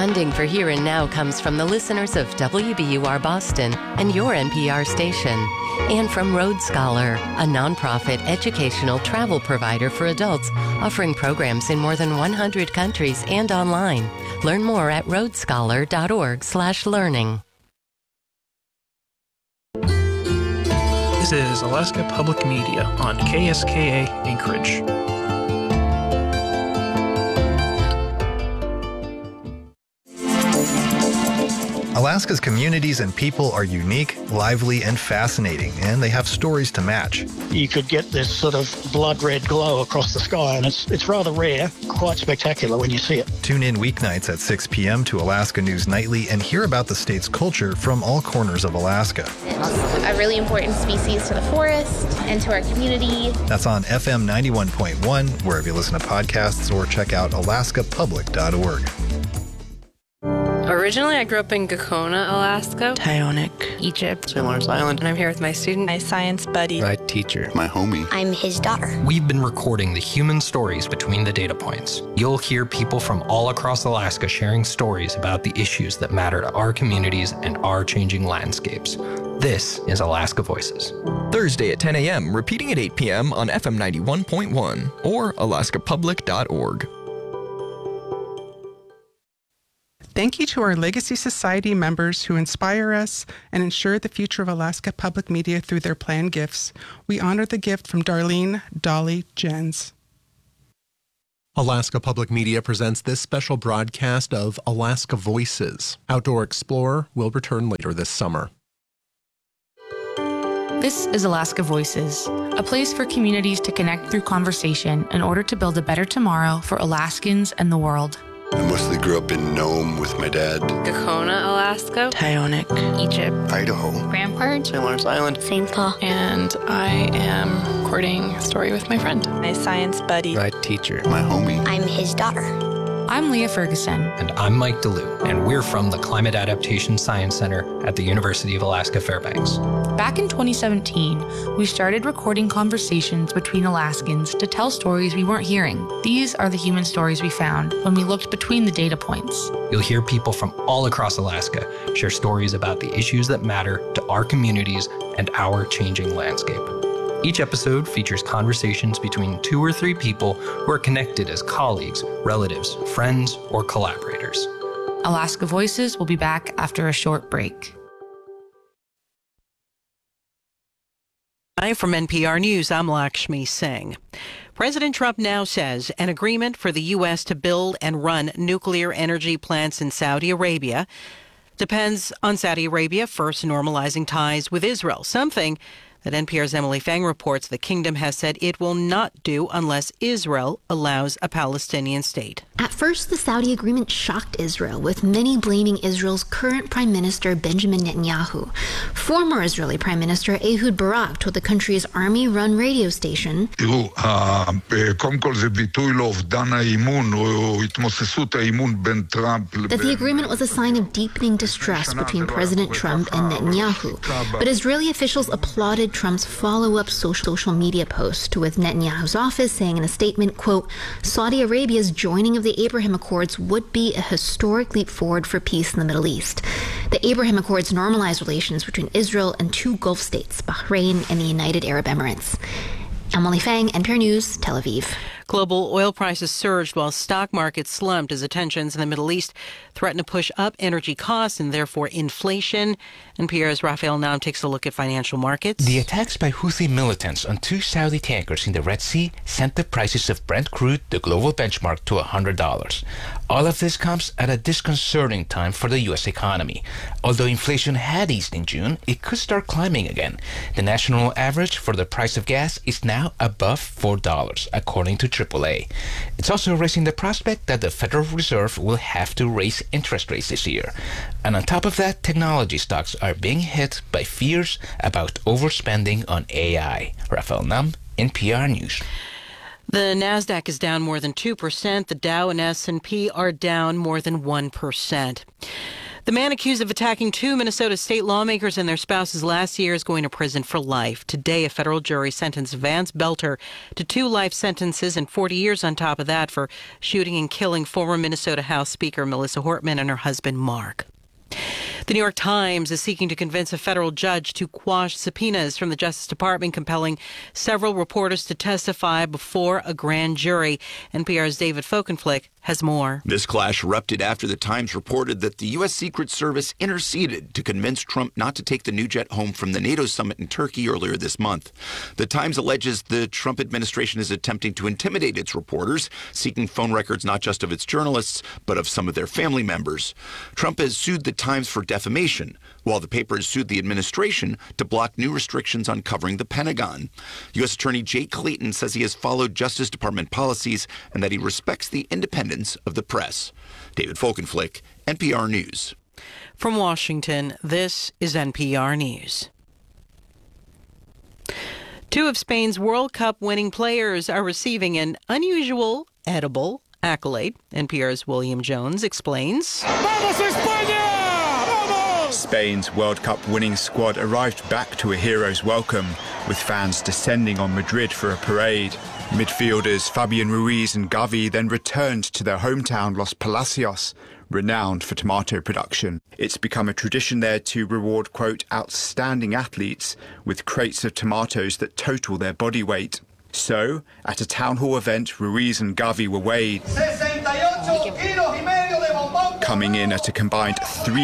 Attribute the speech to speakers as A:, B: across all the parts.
A: Funding for Here and Now comes from the listeners of WBUR Boston and your NPR station, and from Road Scholar, a nonprofit educational travel provider for adults offering programs in more than 100 countries and online. Learn more at roadscholar.org/learning.
B: This is Alaska Public Media on KSKA Anchorage.
C: Alaska's communities and people are unique, lively, and fascinating, and they have stories to match.
D: You could get this sort of blood red glow across the sky, and it's rather rare, quite spectacular when you see it.
C: Tune in weeknights at 6 p.m. to Alaska News Nightly and hear about the state's culture from all corners of Alaska.
E: It's a really important species to the forest and to our community.
C: That's on FM 91.1, wherever you listen to podcasts, or check out alaskapublic.org.
F: Originally, I grew up in Gakona, Alaska.
G: Tyonek,
F: Egypt.
B: St. Lawrence Island.
F: And I'm here with my student,
G: my science buddy,
H: my teacher, my homie.
I: I'm his daughter.
J: We've been recording the human stories between the data points. You'll hear people from all across Alaska sharing stories about the issues that matter to our communities and our changing landscapes. This is Alaska Voices.
K: Thursday at 10 a.m., repeating at 8 p.m. on FM 91.1 or alaskapublic.org.
L: Thank you to our Legacy Society members who inspire us and ensure the future of Alaska Public Media through their planned gifts. We honor the gift from Darlene, Dolly, Jens.
M: Alaska Public Media presents this special broadcast of Alaska Voices. Outdoor Explorer will return later this summer.
N: This is Alaska Voices, a place for communities to connect through conversation in order to build a better tomorrow for Alaskans and the world.
H: I mostly grew up in Nome with my dad.
F: Gakona, Alaska.
G: Tyonek,
F: Egypt.
H: Idaho.
F: Rampart.
B: St. Lawrence Island.
I: St. Paul.
F: And I am recording a story with my friend.
G: my science buddy,
H: My teacher. My homie.
I: I'm his daughter.
N: I'm Leah Ferguson.
J: And I'm Mike DeLue, and we're from the Climate Adaptation Science Center at the University of Alaska Fairbanks.
N: Back in 2017, we started recording conversations between Alaskans to tell stories we weren't hearing. These are the human stories we found when we looked between the data points.
J: You'll hear people from all across Alaska share stories about the issues that matter to our communities and our changing landscape. Each episode features conversations between 2 or 3 people who are connected as colleagues, relatives, friends, or collaborators.
N: Alaska Voices will be back after a short break.
O: Hi, from NPR News, I'm Lakshmi Singh. President Trump now says an agreement for the U.S. to build and run nuclear energy plants in Saudi Arabia depends on Saudi Arabia first normalizing ties with Israel, something that NPR's Emily Fang reports the kingdom has said it will not do unless Israel allows a Palestinian state.
P: At first, the Saudi agreement shocked Israel, with many blaming Israel's current Prime Minister Benjamin Netanyahu. Former Israeli Prime Minister Ehud Barak told the country's army-run radio station, that the agreement was a sign of deepening distrust between President Trump and Netanyahu. But Israeli officials applauded Trump's follow-up social media post, with Netanyahu's office saying in a statement, quote, Saudi Arabia's joining of the Abraham Accords would be a historic leap forward for peace in the Middle East. The Abraham Accords normalized relations between Israel and 2 Gulf states, Bahrain and the United Arab Emirates. Emily Fang, NPR News, Tel Aviv.
O: Global oil prices surged while stock markets slumped as tensions in the Middle East threaten to push up energy costs and therefore inflation. NPR's Raphael Naum takes a look at financial markets.
Q: The attacks by Houthi militants on 2 Saudi tankers in the Red Sea sent the prices of Brent crude, the global benchmark, to $100. All of this comes at a disconcerting time for the U.S. economy. Although inflation had eased in June, it could start climbing again. The national average for the price of gas is now above $4, according to AAA. It's also raising the prospect that the Federal Reserve will have to raise interest rates this year. And on top of that, technology stocks are being hit by fears about overspending on AI. Raphael Naum, NPR News.
O: The NASDAQ is down more than 2%. The Dow and S&P are down more than 1%. The man accused of attacking 2 Minnesota state lawmakers and their spouses last year is going to prison for life. Today, a federal jury sentenced Vance Belter to 2 life sentences and 40 years on top of that for shooting and killing former Minnesota House Speaker Melissa Hortman and her husband Mark. The New York Times is seeking to convince a federal judge to quash subpoenas from the Justice Department, compelling several reporters to testify before a grand jury. NPR's David Folkenflik has more.
I: This clash erupted after the Times reported that the U.S. Secret Service interceded to convince Trump not to take the new jet home from the NATO summit in Turkey earlier this month. The Times alleges the Trump administration is attempting to intimidate its reporters, seeking phone records not just of its journalists, but of some of their family members. Trump has sued the Times for defamation, while the paper has sued the administration to block new restrictions on covering the Pentagon. U.S. Attorney Jay Clayton says he has followed Justice Department policies and that he respects the independence of the press. David Folkenflik, NPR News.
O: From Washington, this is NPR News. 2 of Spain's World Cup winning players are receiving an unusual edible accolade. NPR's William Jones explains.
R: Vamos España! Spain's World Cup winning squad arrived back to a hero's welcome, with fans descending on Madrid for a parade. Midfielders Fabian Ruiz and Gavi then returned to their hometown Los Palacios, renowned for tomato production. It's become a tradition there to reward, quote, outstanding athletes with crates of tomatoes that total their body weight. So, at a town hall event, Ruiz and Gavi were weighed, coming in at a combined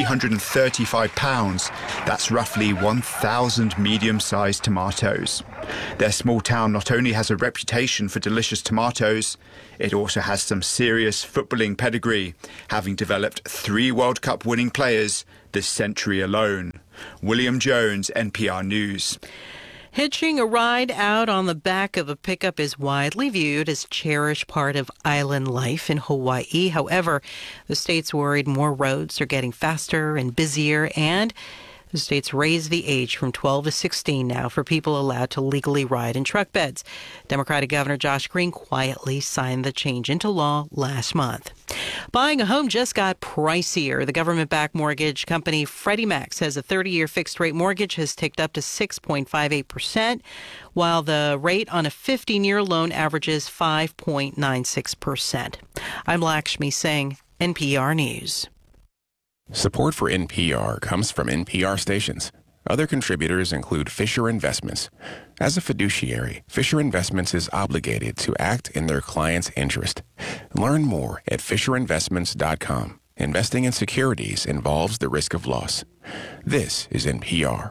R: 335 pounds. That's roughly 1,000 medium-sized tomatoes. Their small town not only has a reputation for delicious tomatoes, it also has some serious footballing pedigree, having developed 3 World Cup winning players this century alone. William Jones, NPR News.
O: Hitching a ride out on the back of a pickup is widely viewed as a cherished part of island life in Hawaii. However, the state's worried more roads are getting faster and busier, and the state's raised the age from 12 to 16 now for people allowed to legally ride in truck beds. Democratic Governor Josh Green quietly signed the change into law last month. Buying a home just got pricier. The government-backed mortgage company Freddie Mac says a 30-year fixed-rate mortgage has ticked up to 6.58%, while the rate on a 15-year loan averages 5.96%. I'm Lakshmi Singh, NPR News.
S: Support for NPR comes from NPR stations. Other contributors include Fisher Investments. As a fiduciary, Fisher Investments is obligated to act in their client's interest. Learn more at FisherInvestments.com. Investing in securities involves the risk of loss. This is NPR.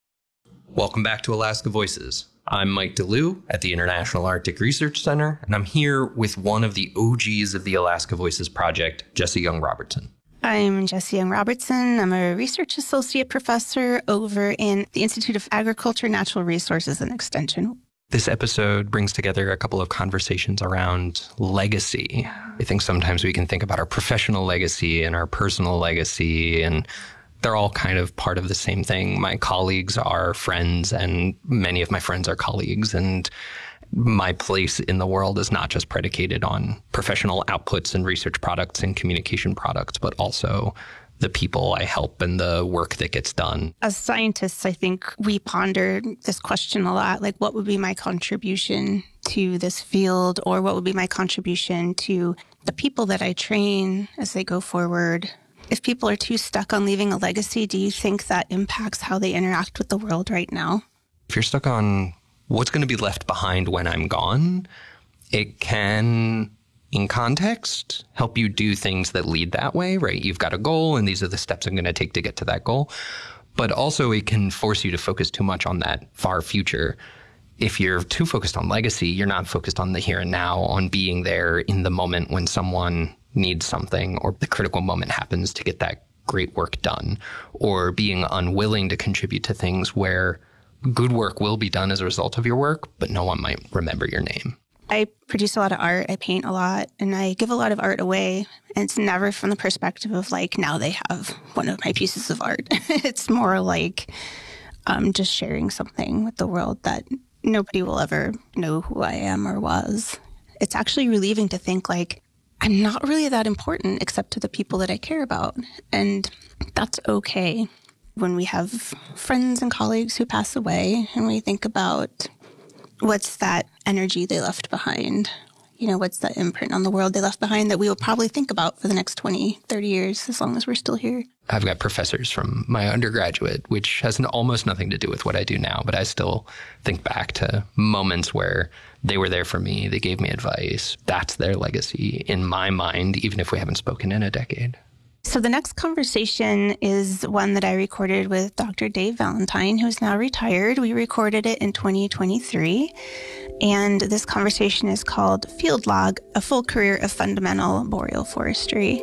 J: Welcome back to Alaska Voices. I'm Mike DeLue at the International Arctic Research Center, and I'm here with one of the OGs of the Alaska Voices project, Jessie Young Robertson.
T: I'm Jessie Young Robertson. I'm a research associate professor over in the Institute of Agriculture, Natural Resources, and Extension.
J: This episode brings together a couple of conversations around legacy. I think sometimes we can think about our professional legacy and our personal legacy, and they're all kind of part of the same thing. My colleagues are friends, and many of my friends are colleagues, and my place in the world is not just predicated on professional outputs and research products and communication products, but also the people I help and the work that gets done.
T: As scientists, I think we ponder this question a lot, like what would be my contribution to this field, or what would be my contribution to the people that I train as they go forward? If people are too stuck on leaving a legacy, do you think that impacts how they interact with the world right now?
J: If you're stuck on what's going to be left behind when I'm gone, it can, in context, help you do things that lead that way, right? You've got a goal, and these are the steps I'm going to take to get to that goal. But also it can force you to focus too much on that far future. If you're too focused on legacy, you're not focused on the here and now, on being there in the moment when someone needs something, or the critical moment happens to get that great work done, or being unwilling to contribute to things where good work will be done as a result of your work, but no one might remember your name.
T: I produce a lot of art, I paint a lot, and I give a lot of art away. And it's never from the perspective of like, now they have one of my pieces of art. It's more like just sharing something with the world that nobody will ever know who I am or was. It's actually relieving to think like, I'm not really that important except to the people that I care about. And that's okay. When we have friends and colleagues who pass away and we think about what's that energy they left behind, what's that imprint on the world they left behind that we will probably think about for the next 20, 30 years, as long as we're still here.
J: I've got professors from my undergraduate, which has almost nothing to do with what I do now, but I still think back to moments where they were there for me. They gave me advice. That's their legacy in my mind, even if we haven't spoken in a decade.
T: So the next conversation is one that I recorded with Dr. Dave Valentine, who is now retired. We recorded it in 2023. And this conversation is called Field Log, A Full Career of Fundamental Boreal Forestry.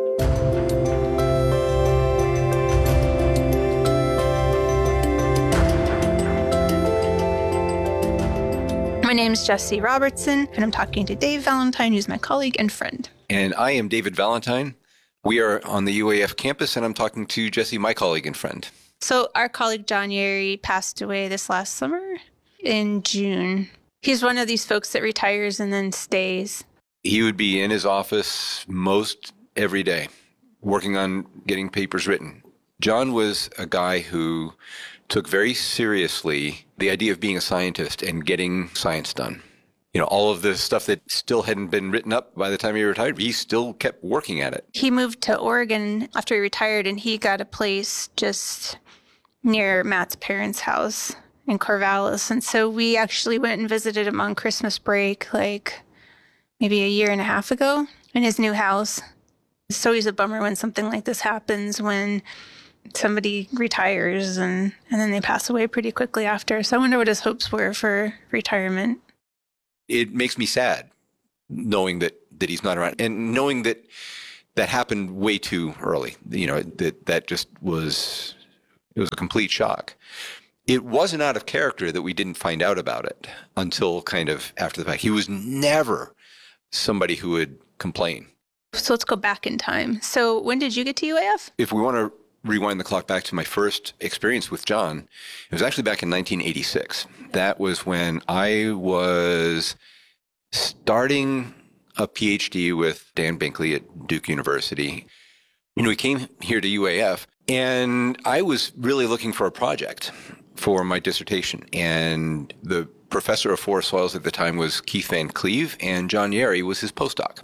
T: My name is Jessie Robertson, and I'm talking to Dave Valentine, who's my colleague and friend.
U: And I am David Valentine. We are on the UAF campus, and I'm talking to Jessie, my colleague and friend.
T: So our colleague John Yerry passed away this last summer in June. He's one of these folks that retires and then stays.
U: He would be in his office most every day, working on getting papers written. John was a guy who took very seriously the idea of being a scientist and getting science done. All of the stuff that still hadn't been written up by the time he retired, he still kept working at it.
T: He moved to Oregon after he retired, and he got a place just near Matt's parents' house in Corvallis. And so we actually went and visited him on Christmas break, like maybe a year and a half ago in his new house. It's always a bummer when something like this happens, when somebody retires and then they pass away pretty quickly after. So I wonder what his hopes were for retirement.
U: It makes me sad knowing that he's not around, and knowing that happened way too early. That just was, it was a complete shock. It wasn't out of character that we didn't find out about it until kind of after the fact. He was never somebody who would complain.
T: So let's go back in time. So when did you get to UAF?
U: If we want to rewind the clock back to my first experience with John, it was actually back in 1986. That was when I was starting a PhD with Dan Binkley at Duke University. We came here to UAF, and I was really looking for a project for my dissertation. And the professor of forest soils at the time was Keith Van Cleve, and John Yerry was his postdoc.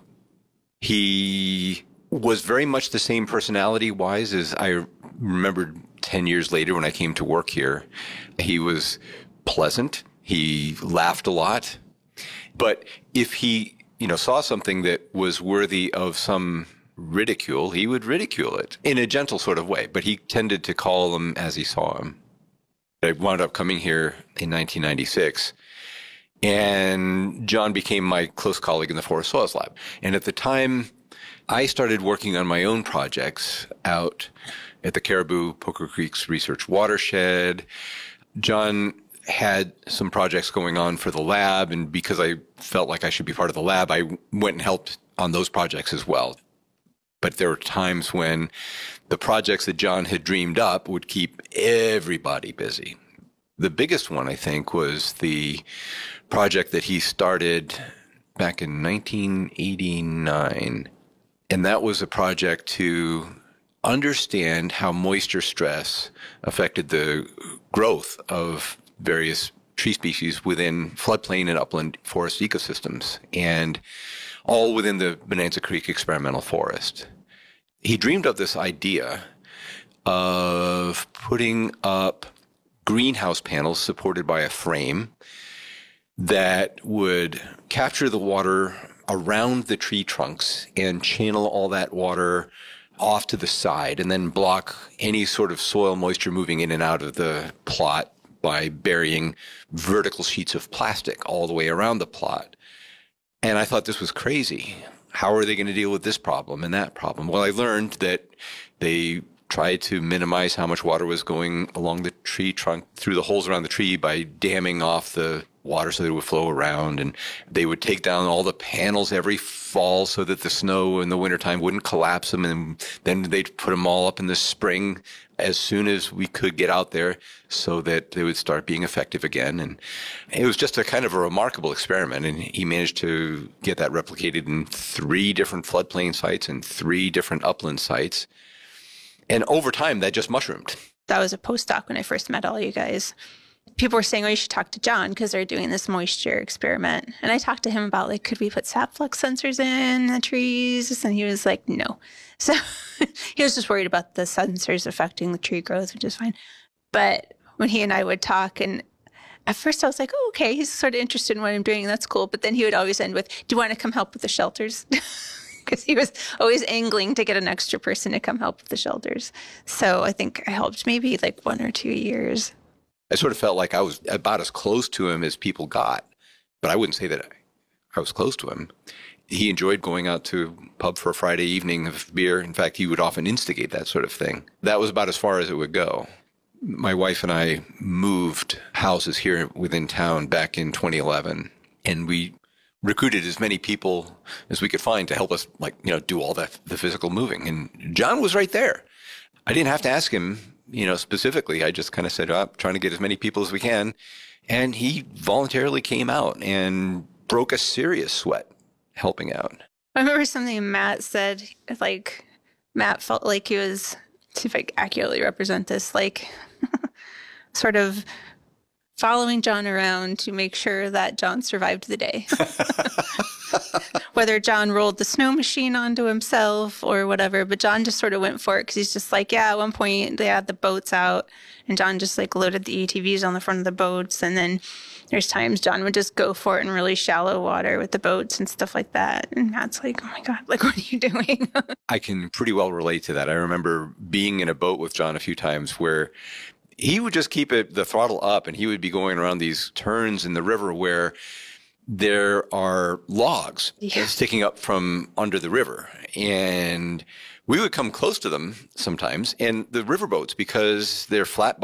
U: He was very much the same personality-wise as I remembered 10 years later when I came to work here. He was pleasant. He laughed a lot. But if he, saw something that was worthy of some ridicule, he would ridicule it in a gentle sort of way. But he tended to call them as he saw them. I wound up coming here in 1996. And John became my close colleague in the Forest Soils Lab. And at the time, I started working on my own projects out at the Caribou Poker Creeks Research Watershed. John had some projects going on for the lab, and because I felt like I should be part of the lab, I went and helped on those projects as well. But there were times when the projects that John had dreamed up would keep everybody busy. The biggest one, I think, was the project that he started back in 1989. And that was a project to understand how moisture stress affected the growth of various tree species within floodplain and upland forest ecosystems, and all within the Bonanza Creek Experimental Forest. He dreamed of this idea of putting up greenhouse panels supported by a frame that would capture the water around the tree trunks and channel all that water off to the side, and then block any sort of soil moisture moving in and out of the plot by burying vertical sheets of plastic all the way around the plot. And I thought this was crazy. How are they going to deal with this problem and that problem? Well, I learned that they tried to minimize how much water was going along the tree trunk through the holes around the tree by damming off the water so that it would flow around. And they would take down all the panels every fall so that the snow in the wintertime wouldn't collapse them. And then they'd put them all up in the spring as soon as we could get out there so that they would start being effective again. And it was just a kind of a remarkable experiment. And he managed to get that replicated in 3 different floodplain sites and 3 different upland sites. And over time, that just mushroomed.
T: That was a postdoc when I first met all you guys. People were saying, oh, you should talk to John because they're doing this moisture experiment. And I talked to him about, like, could we put sap flux sensors in the trees? And he was like, no. So he was just worried about the sensors affecting the tree growth, which is fine. But when he and I would talk, and at first I was like, oh, okay, he's sort of interested in what I'm doing. That's cool. But then he would always end with, do you want to come help with the shelters? Because he was always angling to get an extra person to come help with the shelters. So I think I helped maybe like 1 or 2 years.
U: I sort of felt like I was about as close to him as people got, but I wouldn't say that I was close to him. He enjoyed going out to pub for a Friday evening of beer. In fact, he would often instigate that sort of thing. That was about as far as it would go. My wife and I moved houses here within town back in 2011, and we recruited as many people as we could find to help us, do all the physical moving. And John was right there. I didn't have to ask him, specifically. I just kind of said, I'm trying to get as many people as we can. And he voluntarily came out and broke a serious sweat helping out.
T: I remember something Matt said, like, Matt felt like he was, see if I accurately represent this, like, sort of following John around to make sure that John survived the day. Whether John rolled the snow machine onto himself or whatever, but John just sort of went for it because he's just like, yeah, at one point they had the boats out and John just like loaded the ATVs on the front of the boats. And then there's times John would just go for it in really shallow water with the boats and stuff like that. And Matt's like, oh my God, like, what are you doing?
U: I can pretty well relate to that. I remember being in a boat with John a few times where he would just keep the throttle up and he would be going around these turns in the river where there are logs sticking up from under the river. And we would come close to them sometimes. And the riverboats, because they're flat